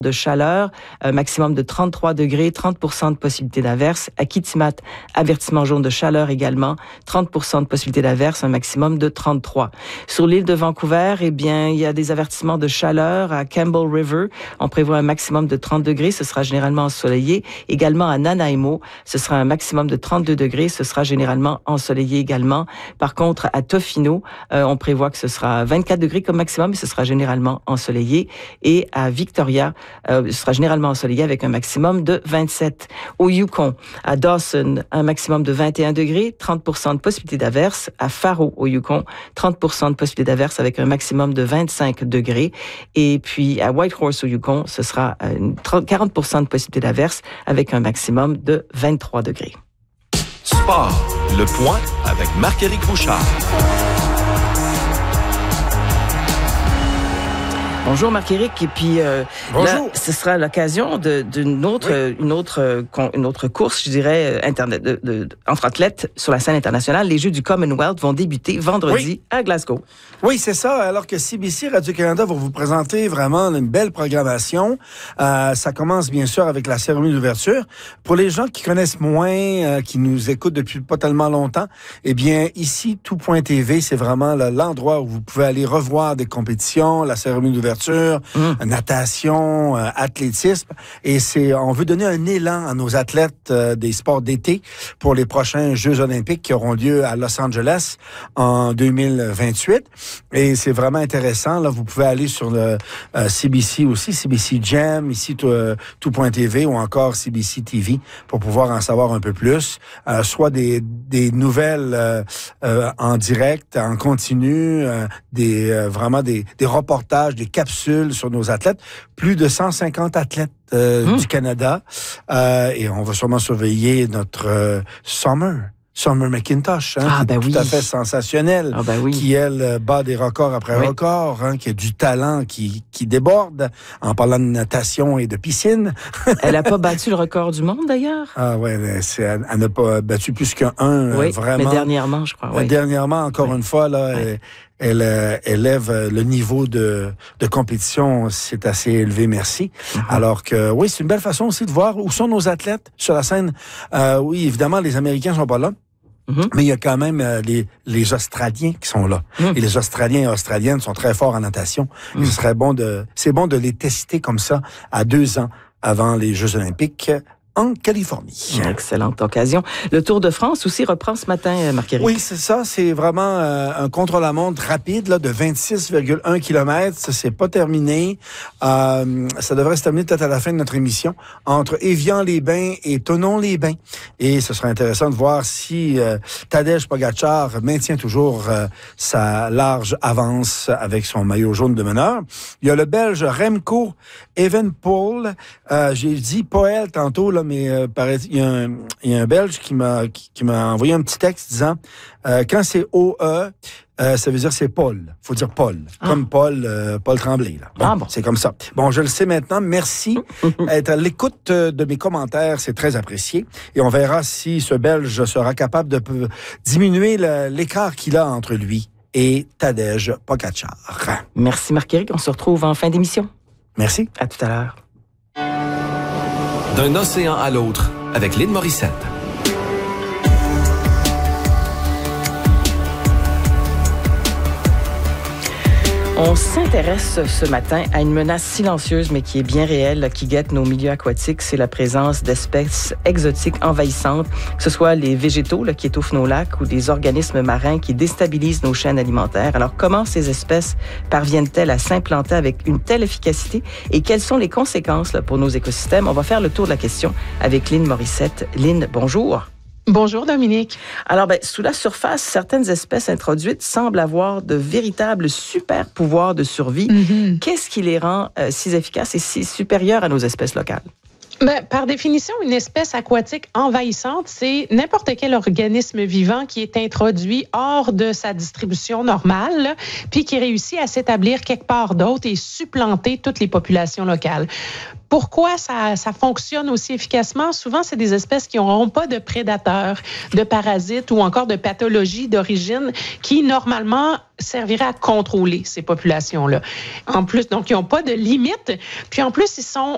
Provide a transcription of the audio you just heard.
de chaleur, un maximum de 33 degrés, 30 de possibilité d'averse. À Kitimat, avertissement jaune de chaleur également, 30 de possibilité d'averse, un maximum de 33. Sur l'île de Vancouver, eh bien, il y a des avertissements de chaleur à Campbell River. On prévoit un maximum de 30 degrés, ce sera généralement ensoleillé. Également à Nanaimo, ce sera un maximum de 32 degrés, ce sera généralement ensoleillé également. Par contre, à Tofino, on prévoit que ce sera 24 degrés comme maximum, mais ce sera généralement ensoleillé. Et à Victoria, ce sera généralement ensoleillé avec un maximum de 27. Au Yukon, à Dawson, un maximum de 21 degrés, 30 de possibilité d'averse. À Faro, au Yukon, 30 de possibilité d'averse avec un maximum de 25 degrés. Et puis à Whitehorse, au Yukon, ce sera 40 de possibilité d'averse avec un maximum de 23 degrés. Sport, le point avec Marc-Éric Bouchard. Bonjour Marc-Éric, et puis Bonjour. là, ce sera l'occasion d'une autre, une autre course, je dirais, entre athlètes sur la scène internationale. Les Jeux du Commonwealth vont débuter vendredi à Glasgow. Oui, c'est ça. Alors que CBC Radio-Canada va vous présenter vraiment une belle programmation. Ça commence bien sûr avec la cérémonie d'ouverture. Pour les gens qui connaissent moins, qui nous écoutent depuis pas tellement longtemps, eh bien ici, tout.tv, c'est vraiment l'endroit où vous pouvez aller revoir des compétitions, la cérémonie d'ouverture, natation, athlétisme. Et on veut donner un élan à nos athlètes des sports d'été pour les prochains Jeux olympiques qui auront lieu à Los Angeles en 2028. Et c'est vraiment intéressant. Là, vous pouvez aller sur le CBC aussi, CBC Gem, ici tout.tv ou encore CBC TV pour pouvoir en savoir un peu plus. Soit des nouvelles en direct, en continu, vraiment des reportages, des capsules sur nos athlètes. Plus de 150 athlètes du Canada. Et on va sûrement surveiller notre Summer McIntosh, qui est tout à fait sensationnelle, qui, elle, bat des records après records, qui a du talent qui déborde, en parlant de natation et de piscine. Elle n'a pas battu le record du monde, d'ailleurs? Ah ouais, elle n'a pas battu plus qu'un, vraiment. Mais dernièrement, je crois. Dernièrement, encore une fois, là, elle élève le niveau de compétition, c'est assez élevé, merci. Alors que, oui, c'est une belle façon aussi de voir où sont nos athlètes sur la scène. Oui, évidemment, les Américains sont pas là. Mais il y a quand même les Australiens qui sont là. Et les Australiens et Australiennes sont très forts en natation. Et c'est bon de les tester comme ça à 2 ans avant les Jeux olympiques en Californie. Excellente occasion. Le Tour de France aussi reprend ce matin, Marc-Éric. Oui, c'est ça. C'est vraiment un contre-la-montre rapide là, de 26,1 km. Ça, c'est pas terminé. Ça devrait se terminer peut-être à la fin de notre émission, entre Évian-les-Bains et Thonon-les-Bains. Et ce sera intéressant de voir si Tadej Pogačar maintient toujours sa large avance avec son maillot jaune de meneur. Il y a le Belge Remco Evenepoel. J'ai dit Poel tantôt, là, mais il y a un Belge qui m'a envoyé un petit texte disant quand c'est OE, ça veut dire c'est Paul. Faut dire Paul. Comme Paul Tremblay. Là. Bon, c'est comme ça. Bon, je le sais maintenant. Merci d'être à l'écoute de mes commentaires. C'est très apprécié. Et on verra si ce Belge sera capable de diminuer l'écart qu'il a entre lui et Tadej Pogačar. Merci Marc-Éric. On se retrouve en fin d'émission. Merci. À tout à l'heure. D'un océan à l'autre, avec Lynn Morissette. On s'intéresse ce matin à une menace silencieuse, mais qui est bien réelle, qui guette nos milieux aquatiques. C'est la présence d'espèces exotiques envahissantes, que ce soit les végétaux qui étouffent nos lacs ou des organismes marins qui déstabilisent nos chaînes alimentaires. Alors, comment ces espèces parviennent-elles à s'implanter avec une telle efficacité et quelles sont les conséquences pour nos écosystèmes? On va faire le tour de la question avec Lynn Morissette. Lynn, bonjour. Bonjour Dominique. Alors, sous la surface, certaines espèces introduites semblent avoir de véritables super pouvoirs de survie. Qu'est-ce qui les rend si efficaces et si supérieurs à nos espèces locales? Par définition, une espèce aquatique envahissante, c'est n'importe quel organisme vivant qui est introduit hors de sa distribution normale, puis qui réussit à s'établir quelque part d'autre et supplanter toutes les populations locales. Pourquoi ça fonctionne aussi efficacement? Souvent, c'est des espèces qui n'auront pas de prédateurs, de parasites ou encore de pathologies d'origine qui, normalement, serviraient à contrôler ces populations-là. En plus, donc, ils n'ont pas de limite. Puis, en plus, ils sont